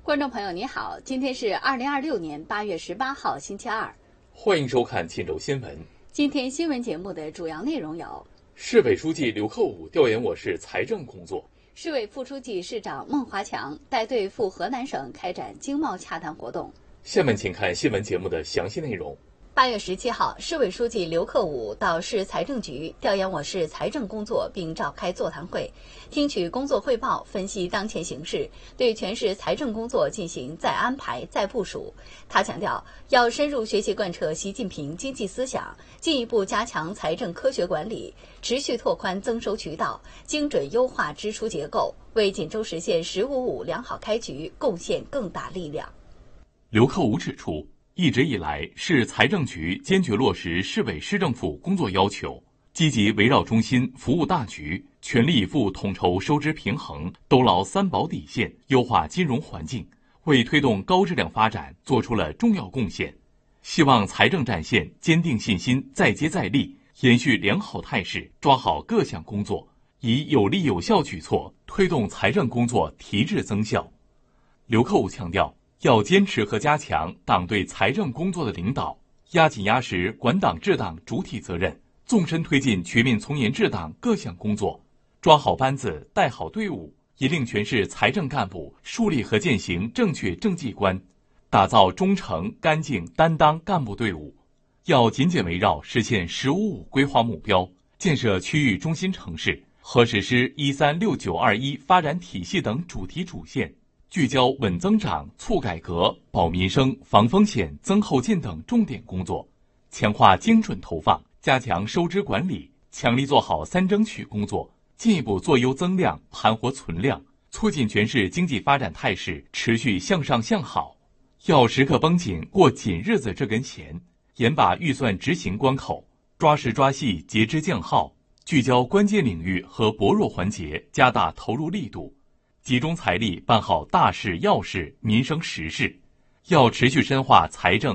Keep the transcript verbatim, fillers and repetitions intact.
观众朋友你好，今天是二零二六年八月十八号星期二， 欢迎收看沁州新闻。 今天新闻节目的主要内容有： 市委书记刘克武调研我市财政工作； 市委副书记、市长孟华强带队赴河南省开展经贸洽谈活动。 下面请看新闻节目的详细内容。 八月十七号，市委书记刘克武到市财政局调研我市财政工作，并召开座谈会，听取工作汇报，分析当前形势，对全市财政工作进行再安排、再部署。他强调，要深入学习贯彻习近平经济思想，进一步加强财政科学管理，持续拓宽增收渠道，精准优化支出结构，为锦州实现“十五五”良好开局贡献更大力量。 刘克武指出，一直以来，市财政局坚决落实市委市政府工作要求，积极围绕中心服务大局，全力以赴统筹收支平衡，兜牢三保底线，优化金融环境，为推动高质量发展做出了重要贡献。希望财政战线坚定信心，再接再厉，延续良好态势，抓好各项工作，以有力有效举措推动财政工作提质增效。刘克武强调，要坚持和加强党对财政工作的领导，压紧压实管党治党主体责任，纵深推进全面从严治党各项工作，抓好班子，带好队伍，引领全市财政干部树立和践行正确政绩观，打造忠诚、干净、担当干部队伍。要紧紧围绕实现“十五五”规划目标，建设区域中心城市和实施“一三六九二一”发展体系等主题主线，聚焦稳增长、促改革、保民生、防风险、增后进等重点工作，强化精准投放，加强收支管理，强力做好三争取工作，进一步做优增量，盘活存量，促进全市经济发展态势持续向上向好。要时刻绷紧过紧日子这根弦，严把预算执行关口，抓实抓细节支降耗，聚焦关键领域和薄弱环节，加大投入力度，集中财力办好大事要事、民生实事。要持续深化财政